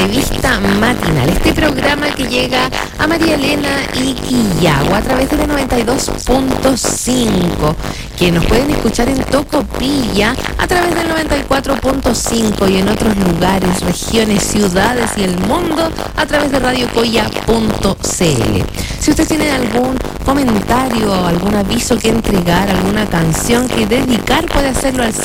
Entrevista Matinal, este programa que llega a María Elena y Quillagua a través de la 92.5, que nos pueden escuchar en Tocopilla a través del 94.5 y en otros lugares, regiones, ciudades y el mundo a través de radiocoya.cl. Si usted tiene algún comentario, algún aviso que entregar, alguna canción que dedicar, puede hacerlo al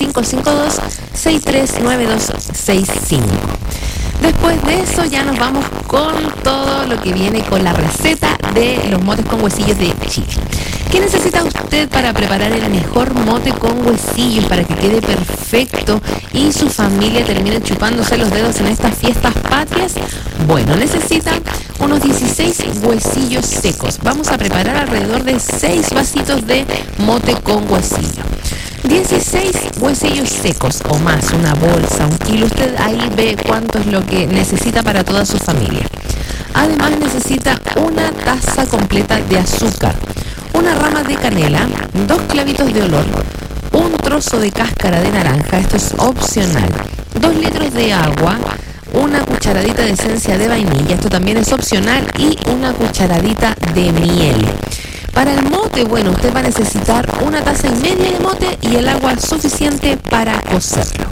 552-639265. Después de eso ya nos vamos con todo lo que viene con la receta de los motes con huesillos de Chile. ¿Qué necesita usted para preparar el mejor mote con huesillos para que quede perfecto y su familia termine chupándose los dedos en estas fiestas patrias? Bueno, necesita unos 16 huesillos secos. Vamos a preparar alrededor de 6 vasitos de mote con huesillo. 16 huesillos secos o más, una bolsa, 1 kilo. Usted ahí ve cuánto es lo que necesita para toda su familia. Además necesita una taza completa de azúcar, una rama de canela, 2 clavitos de olor, un trozo de cáscara de naranja, esto es opcional, 2 litros de agua, una cucharadita de esencia de vainilla, esto también es opcional, y una cucharadita de miel. Para el mote, bueno, usted va a necesitar 1,5 tazas de mote y el agua suficiente para cocerlo.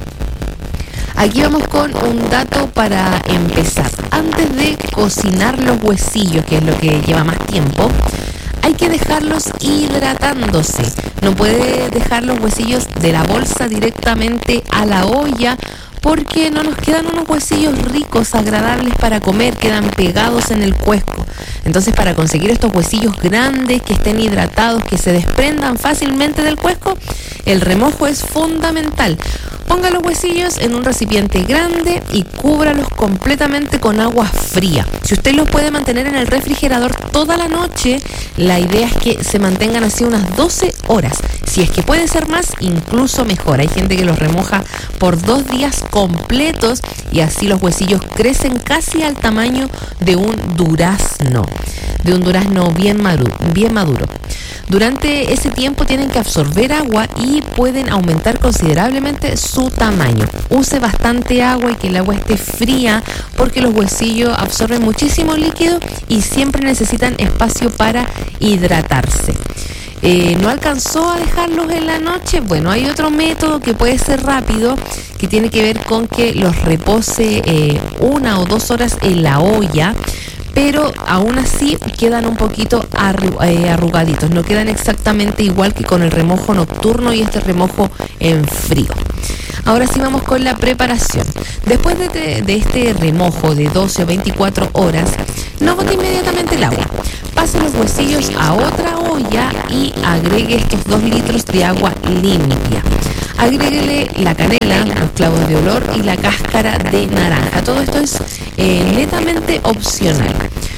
Aquí vamos con un dato para empezar. Antes de cocinar los huesillos, que es lo que lleva más tiempo, hay que dejarlos hidratándose. No puede dejar los huesillos de la bolsa directamente a la olla, porque no nos quedan unos huesillos ricos, agradables para comer, quedan pegados en el cuesco. Entonces, para conseguir estos huesillos grandes, que estén hidratados, que se desprendan fácilmente del cuesco, el remojo es fundamental. Ponga los huesillos en un recipiente grande y cúbralos completamente con agua fría. Si usted los puede mantener en el refrigerador toda la noche, la idea es que se mantengan así unas 12 horas. Si es que puede ser más, incluso mejor. Hay gente que los remoja por 2 días completos y así los huesillos crecen casi al tamaño de un durazno. Bien maduro. Durante ese tiempo tienen que absorber agua y pueden aumentar considerablemente su tamaño. Use bastante agua y que el agua esté fría, porque los huesillos absorben muchísimo líquido y siempre necesitan espacio para hidratarse. ¿No alcanzó a dejarlos en la noche? Bueno, hay otro método que puede ser rápido, que tiene que ver con que los repose 1 o 2 horas en la olla, pero aún así quedan un poquito arrugaditos, no quedan exactamente igual que con el remojo nocturno y este remojo en frío. Ahora sí vamos con la preparación. Después de este remojo de 12 o 24 horas, no bote inmediatamente el agua. Pase los huesillos a otra olla y agregue estos 2 litros de agua limpia. Agréguele la canela, los clavos de olor y la cáscara de naranja. Todo esto es netamente opcional.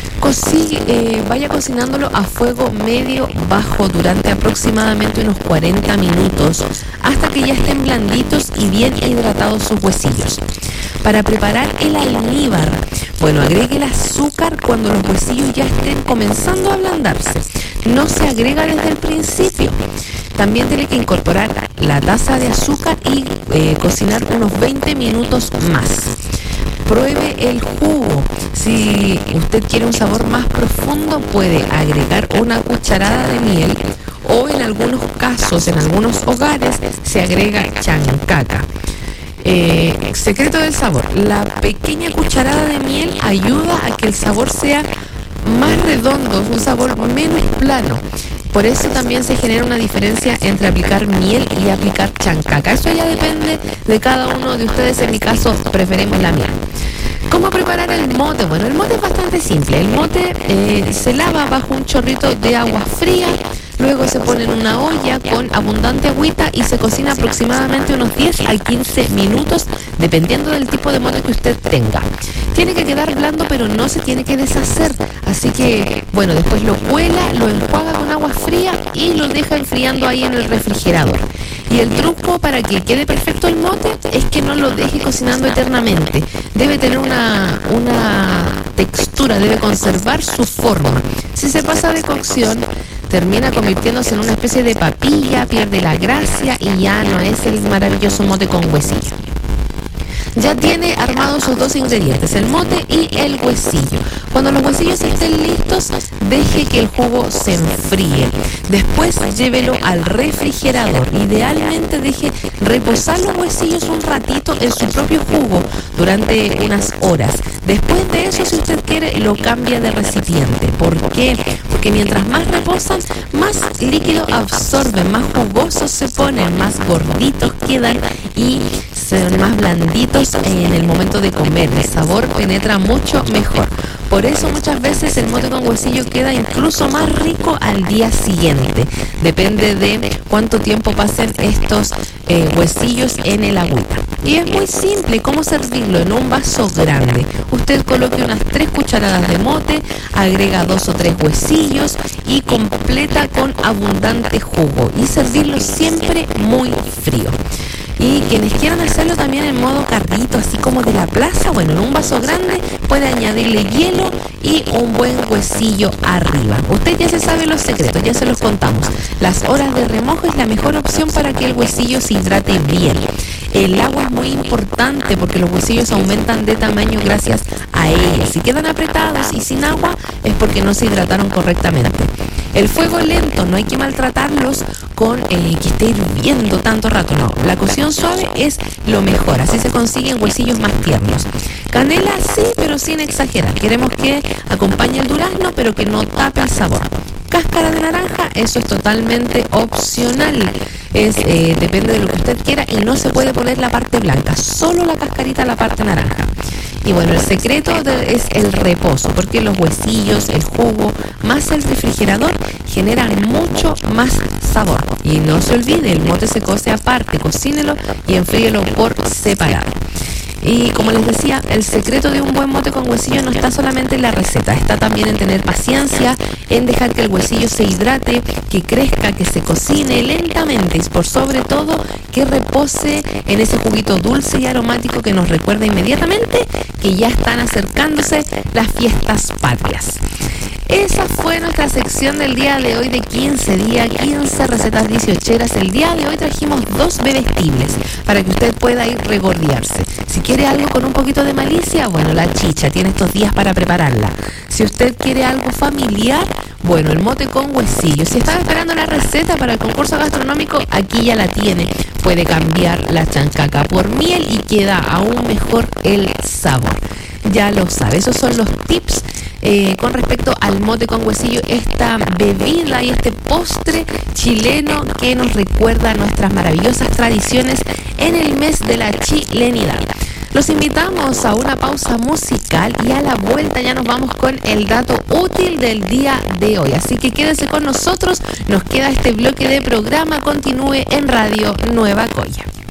Vaya cocinándolo a fuego medio bajo durante aproximadamente unos 40 minutos hasta que ya estén blanditos y bien hidratados sus huesillos. Para preparar el almíbar, bueno, agregue el azúcar cuando los huesillos ya estén comenzando a ablandarse. No se agrega desde el principio. También tiene que incorporar la taza de azúcar y cocinar unos 20 minutos más. Pruebe el jugo. Si usted quiere un sabor más profundo, puede agregar una cucharada de miel o en algunos casos, en algunos hogares, se agrega chancaca. Secreto del sabor. La pequeña cucharada de miel ayuda a que el sabor sea más redondo, un sabor menos plano. Por eso también se genera una diferencia entre aplicar miel y aplicar chancaca. Eso ya depende de cada uno de ustedes. En mi caso, preferimos la miel. ¿Cómo preparar el mote? Bueno, el mote es bastante simple. El mote se lava bajo un chorrito de agua fría. Luego se pone en una olla con abundante agüita y se cocina aproximadamente unos 10 a 15 minutos, dependiendo del tipo de mote que usted tenga. Tiene que quedar blando, pero no se tiene que deshacer. Así que, bueno, después lo cuela, lo enjuaga con agua fría y lo deja enfriando ahí en el refrigerador. Y el truco para que quede perfecto el mote es que no lo deje cocinando eternamente. Debe tener una textura, debe conservar su forma. Si se pasa de cocción, termina convirtiéndose en una especie de papilla, pierde la gracia y ya no es el maravilloso mote con huesillo. ya tiene armados sus dos ingredientes, el mote y el huesillo. Cuando los huesillos estén listos, deje que el jugo se enfríe. Después llévelo al refrigerador. Idealmente deje reposar los huesillos un ratito en su propio jugo durante unas horas. Después de eso, si usted quiere, lo cambia de recipiente. ¿Por qué? Porque mientras más reposan, más líquido absorben, más jugosos se ponen, más gorditos quedan y son más blanditos en el momento de comer. El sabor penetra mucho mejor. Por eso muchas veces el mote con huesillo queda incluso más rico al día siguiente. Depende de cuánto tiempo pasen estos huesillos en el agüita. Y es muy simple cómo servirlo en un vaso grande. Usted coloque unas 3 cucharadas de mote, agrega 2 o 3 huesillos y completa con abundante jugo. Y servirlo siempre muy frío. Y quienes quieran hacerlo también en modo carrito, así como de la plaza, bueno, en un vaso grande puede añadirle hielo y un buen huesillo arriba. Usted ya se sabe los secretos, ya se los contamos. Las horas de remojo es la mejor opción para que el huesillo se hidrate bien. El agua es muy importante porque los huesillos aumentan de tamaño gracias a ella. Si quedan apretados y sin agua es porque no se hidrataron correctamente. El fuego lento, no hay que maltratarlos con que esté hirviendo tanto rato, no. La cocción suave es lo mejor, así se consiguen huesillos más tiernos. Canela sí, pero sin exagerar. Queremos que acompañe el durazno, pero que no tape el sabor. Cáscara de naranja, eso es totalmente opcional. Depende de lo que usted quiera y no se puede poner la parte blanca, solo la cascarita, la parte naranja. Y bueno, el secreto es el reposo, porque los huesillos, el jugo, más el refrigerador generan mucho más sabor. Y no se olvide, el mote se cose aparte, cocínelo y enfríelo por separado. Y como les decía, el secreto de un buen mote con huesillo no está solamente en la receta, está también en tener paciencia, en dejar que el huesillo se hidrate, que crezca, que se cocine lentamente y por sobre todo que repose en ese juguito dulce y aromático que nos recuerda inmediatamente que ya están acercándose las fiestas patrias. Esa fue nuestra sección del día de hoy de 15 días, 15 recetas 18eras. El día de hoy trajimos 2 bebestibles para que usted pueda ir regordearse. Si quiere algo con un poquito de malicia, bueno, la chicha, tiene estos días para prepararla. Si usted quiere algo familiar, bueno, el mote con huesillo. Si estaba esperando la receta para el concurso gastronómico, aquí ya la tiene. Puede cambiar la chancaca por miel y queda aún mejor el sabor. Ya lo sabe, esos son los tips con respecto al mote con huesillo, esta bebida y este postre chileno que nos recuerda nuestras maravillosas tradiciones en el mes de la chilenidad. Los invitamos a una pausa musical y a la vuelta ya nos vamos con el dato útil del día de hoy. Así que quédese con nosotros, nos queda este bloque de programa, continúe en Radio Nueva Coya.